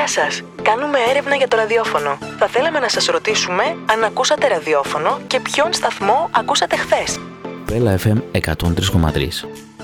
Γεια σας. Κάνουμε έρευνα για το ραδιόφωνο. Θα θέλαμε να σας ρωτήσουμε αν ακούσατε ραδιόφωνο και ποιον σταθμό ακούσατε χθες. Βέλα FM 103,3.